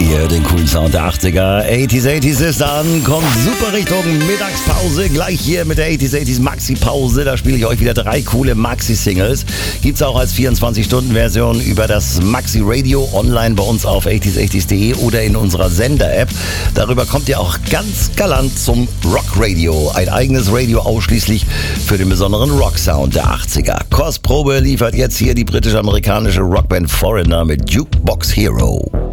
hier den coolen Sound der 80er. 80s ist an, kommt super Richtung Mittagspause. Gleich hier mit der 80s Maxi-Pause. Da spiele ich euch wieder 3 coole Maxi-Singles. Gibt's auch als 24-Stunden-Version über das Maxi-Radio online bei uns auf 80s80s.de oder in unserer Sender-App. Darüber kommt ihr auch ganz galant zum Rock-Radio. Ein eigenes Radio ausschließlich für den besonderen Rock-Sound der 80er. Kostprobe liefert jetzt hier die britisch-amerikanische Rockband Foreigner mit Jukebox Hero.